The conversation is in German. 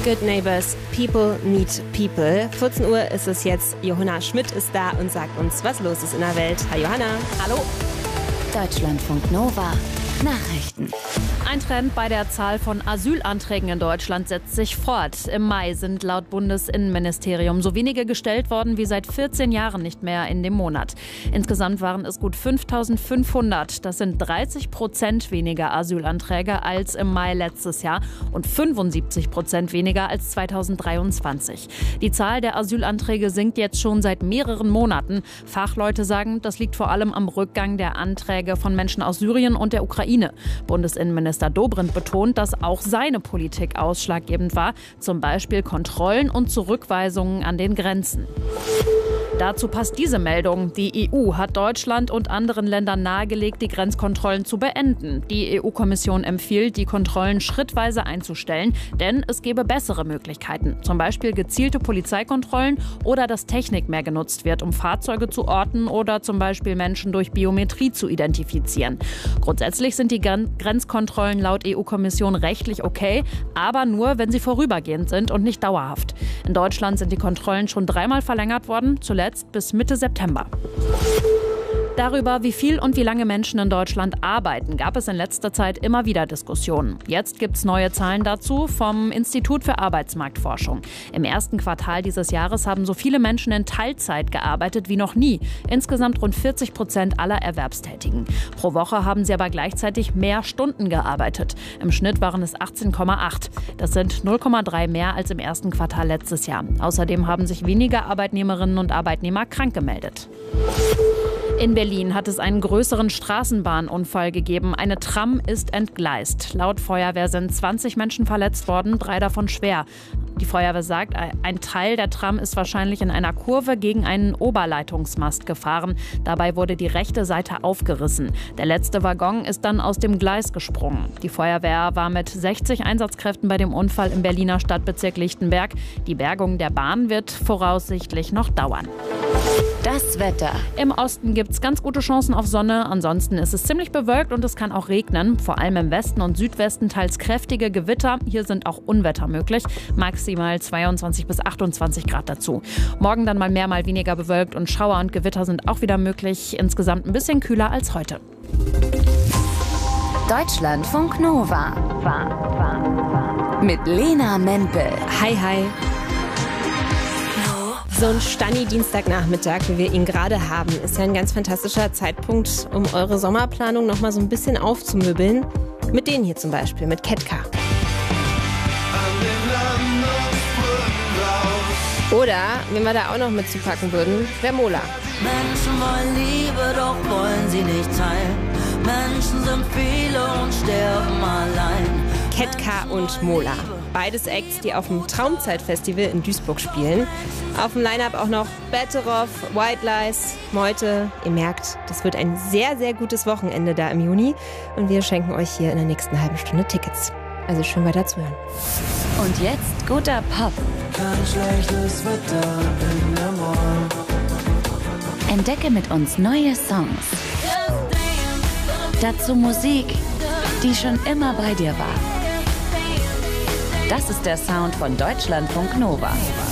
Good Neighbors, People Meet People. 14 Uhr ist es jetzt. Johanna Schmidt ist da und sagt uns, was los ist in der Welt. Hi Johanna. Hallo. Deutschlandfunk Nova. Nachrichten. Ein Trend bei der Zahl von Asylanträgen in Deutschland setzt sich fort. Im Mai sind laut Bundesinnenministerium so wenige gestellt worden wie seit 14 Jahren nicht mehr in dem Monat. Insgesamt waren es gut 5.500. Das sind 30% weniger Asylanträge als im Mai letztes Jahr und 75% weniger als 2023. Die Zahl der Asylanträge sinkt jetzt schon seit mehreren Monaten. Fachleute sagen, das liegt vor allem am Rückgang der Anträge von Menschen aus Syrien und der Ukraine. Bundesinnenminister Dobrindt betont, dass auch seine Politik ausschlaggebend war, zum Beispiel Kontrollen und Zurückweisungen an den Grenzen. Dazu passt diese Meldung. Die EU hat Deutschland und anderen Ländern nahegelegt, die Grenzkontrollen zu beenden. Die EU-Kommission empfiehlt, die Kontrollen schrittweise einzustellen, denn es gäbe bessere Möglichkeiten. Zum Beispiel gezielte Polizeikontrollen oder dass Technik mehr genutzt wird, um Fahrzeuge zu orten oder zum Beispiel Menschen durch Biometrie zu identifizieren. Grundsätzlich sind die Grenzkontrollen laut EU-Kommission rechtlich okay, aber nur, wenn sie vorübergehend sind und nicht dauerhaft. In Deutschland sind die Kontrollen schon 3-mal verlängert worden, zuletzt bis Mitte September. Darüber, wie viel und wie lange Menschen in Deutschland arbeiten, gab es in letzter Zeit immer wieder Diskussionen. Jetzt gibt es neue Zahlen dazu vom Institut für Arbeitsmarktforschung. Im ersten Quartal dieses Jahres haben so viele Menschen in Teilzeit gearbeitet wie noch nie. Insgesamt rund 40% aller Erwerbstätigen. Pro Woche haben sie aber gleichzeitig mehr Stunden gearbeitet. Im Schnitt waren es 18,8. Das sind 0,3 mehr als im ersten Quartal letztes Jahr. Außerdem haben sich weniger Arbeitnehmerinnen und Arbeitnehmer krank gemeldet. In Berlin hat es einen größeren Straßenbahnunfall gegeben. Eine Tram ist entgleist. Laut Feuerwehr sind 20 Menschen verletzt worden, 3 davon schwer. Die Feuerwehr sagt, ein Teil der Tram ist wahrscheinlich in einer Kurve gegen einen Oberleitungsmast gefahren. Dabei wurde die rechte Seite aufgerissen. Der letzte Waggon ist dann aus dem Gleis gesprungen. Die Feuerwehr war mit 60 Einsatzkräften bei dem Unfall im Berliner Stadtbezirk Lichtenberg. Die Bergung der Bahn wird voraussichtlich noch dauern. Das Wetter. Im Osten gibt es ganz gute Chancen auf Sonne. Ansonsten ist es ziemlich bewölkt und es kann auch regnen. Vor allem im Westen und Südwesten teils kräftige Gewitter. Hier sind auch Unwetter möglich. Maximal 22 bis 28 Grad dazu. Morgen dann mal mehr, mal weniger bewölkt und Schauer und Gewitter sind auch wieder möglich. Insgesamt ein bisschen kühler als heute. Deutschlandfunk Nova. Mit Lena Mempel. Hi, hi. So ein Stani-Dienstagnachmittag, wie wir ihn gerade haben, ist ja ein ganz fantastischer Zeitpunkt, um eure Sommerplanung noch mal so ein bisschen aufzumöbeln. Mit denen hier zum Beispiel, mit Ketka. Oder, wenn wir da auch noch mit zupacken würden, wäre Mola. Menschen wollen Liebe, doch wollen sie nicht teilen. Menschen sind viele und sterben allein. Ketka und Mola. Beides Acts, die auf dem Traumzeit-Festival in Duisburg spielen. Auf dem Line-Up auch noch Betteroff, White Lies, Meute. Ihr merkt, das wird ein sehr, sehr gutes Wochenende da im Juni. Und wir schenken euch hier in der nächsten halben Stunde Tickets. Also schön weiter zuhören. Und jetzt guter Pop. Kein schlechtes Wetter in der Mall. Entdecke mit uns neue Songs. Dazu Musik, die schon immer bei dir war. Das ist der Sound von Deutschlandfunk Nova.